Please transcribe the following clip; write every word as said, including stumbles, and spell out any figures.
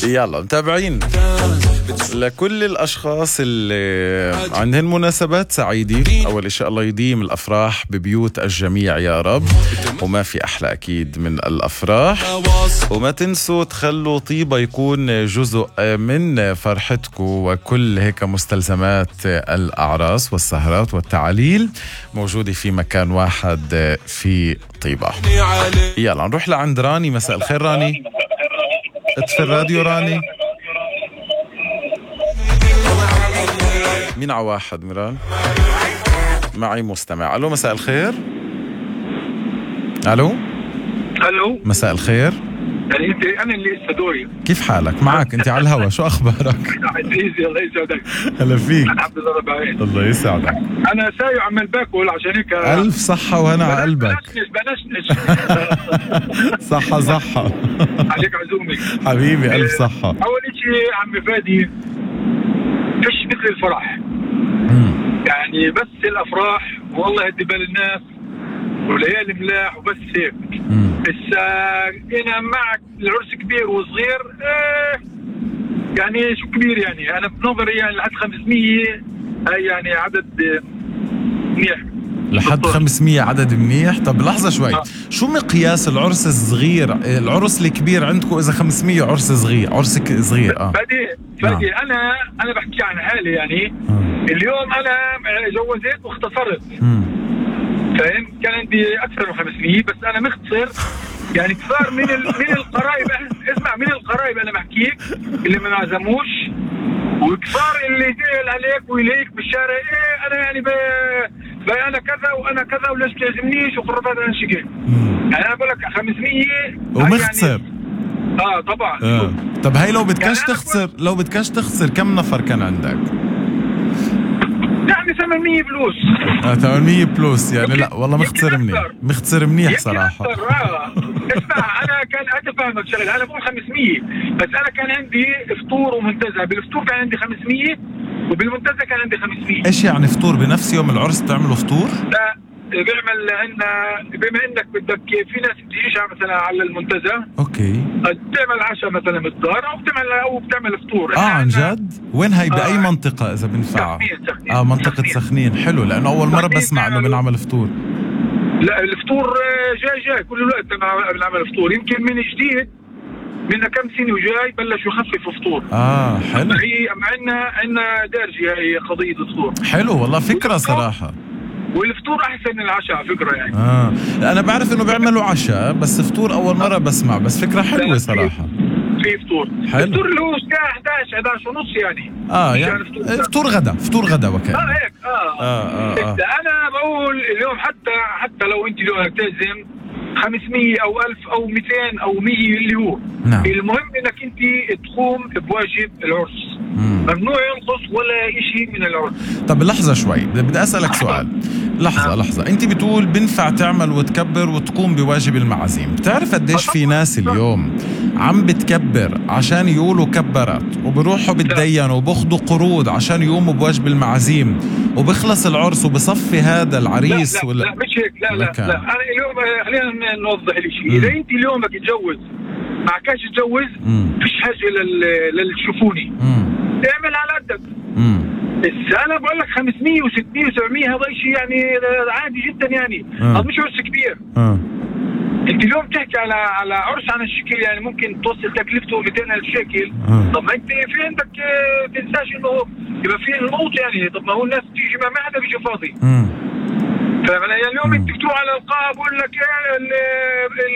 يلا متابعين لكل الأشخاص اللي عندهم مناسبات سعيدة. أول إشي الله يديم الأفراح ببيوت الجميع يا رب، وما في أحلى أكيد من الأفراح. وما تنسوا تخلوا طيبة يكون جزء من فرحتكم، وكل هيك مستلزمات الأعراس والسهرات والتعاليل موجودة في مكان واحد في طيبة. يلا نروح لعند راني. مساء الخير راني، اطفي الراديو راني. مين عواحد ميران؟ معي مستمع. ألو مساء الخير. ألو ألو مساء الخير. يعني انت انا اللي لسه دوري. كيف حالك؟ معك انت على الهوا، شو اخبارك؟ عزيزي الله يسعدك. هلا فيك. الحمد لله رب العالمين. الله يسعدك. انا سايق عمال باكل عشان هيك. الف صحة وهنا على قلبك. بنشنش بنشنش. صحة صحة. عليك عزومي حبيبي الف صحة. اول شيء عمي فادي، فيش مثل الفرح. يعني بس الافراح والله يهدي بال الناس وليالي ملاح وبس هيك. بس انا معك العرس كبير وصغير. اه يعني شو كبير؟ يعني انا بنظري يعني لحد خمسمية هاي يعني عدد منيح. لحد خمسمية عدد منيح. طب لحظة شوي، آه. شو مقياس العرس الصغير؟ العرس الكبير عندكم إذا خمسمية عرس صغير، عرس صغير. اه فادي فادي آه. انا انا بحكي عن حالي يعني. آه. اليوم انا جوزت واختصرت. فاهم؟ كان عندي اكثر من خمسمية بس انا مختصر. يعني كثار من ال... من القرايب. اسمع، من القرايب انا بحكيك اللي ما عزموش، وكثار اللي جاي عليك ويليك بالشارع. ايه انا يعني ب... ب... انا كذا وانا كذا وليش تلازمنيش وقربات انا شكل. يعني انا بقول لك خمسمية ومختصر. يعني... اه طبعا. آه. طب هاي لو بدكش يعني تخسر لو بدكش تخسر كم نفر كان عندك؟ يعني ثمانمية فلوس. اه ثمانمية بلوس يعني. لا والله مختصر منيح، مختصر منيح صراحة. آه. اسمع، انا كان اتفهمك شغله، انا بقول خمسمية بس انا كان عندي فطور ومنتزه. بالفطور كان عندي خمسمية وبالمنتزه كان عندي خمسمية. ايش يعني فطور؟ بنفس يوم العرس بتعملوا فطور؟ لا بيعمل عندنا، بما انك بدك في ناس بتجيش مثلا على المنتزه اوكي بتعمل عشاء مثلا بالدار او بتعمل او بتعمل فطور. اه عن جد؟ وين هاي؟ باي آه. منطقة اذا بنفع؟ سخنين. سخنين. اه منطقة سخنين. سخنين. حلو، لانه اول مرة بسمع انه بنعمل فطور. لا الفطور جاي جاي كل الوقت بنعمل فطور. يمكن من جديد من كم سنة وجاي بلشوا يخففوا فطور. اه حلو. هي عندنا عندنا دارجة هي قضية الفطور. حلو والله فكرة صراحة. والفطور احسن من العشاء على فكرة يعني. اه انا بعرف انه بيعملوا عشاء بس فطور اول مرة بسمع، بس فكرة حلوة صراحة. في فطور. حلو. الفطور اللي هو الساعة احدعش احدعش ونص يعني. اه يعني فطور, فطور غدا. فطور غدا وكذا. اه هيك. اه اه اه, آه. انا بقول اليوم حتى حتى لو انت اليوم تعزم خمسمية او ألف او مئتين او مية اللي هو. نعم. المهم انك انت تقوم بواجب العرس. مم. ممنوع ينقص ولا شيء من العرس. طب لحظة شوي، بدي أسألك سؤال. لحظة آه. لحظة، أنت بتقول بنفع تعمل وتكبر وتقوم بواجب المعازيم. بتعرف قديش في ناس اليوم عم بتكبر عشان يقولوا كبرت، وبروحوا بتدينوا وباخدوا قروض عشان يقوموا بواجب المعازيم، وبخلص العرس وبصفي هذا العريس؟ لا لا, ولا لا مش هيك. لا لا, لا, لا. أنا اليوم خلينا نوضح لي شيء. إذا أنت اليوم بدك تتجوز معكاش تتجوز فيش حاجة للشوفوني. اعمل على قدك. بس انا بقول لك خمسمية وستمية وسبعمية هذا شيء يعني عادي جدا يعني. هذا مش عرس كبير. أه. انت اليوم تحكي على على عرس عن الشكل يعني ممكن توصل تكلفته مئتين ألف شيكل. أه. طب ما انت في عندك تنساش انه يبقى في الموت يعني. طب ما هو الناس تيجي ما حدا بيجي فاضي. فاهم؟ يعني اليوم انت بتروح على القاعه بقول لك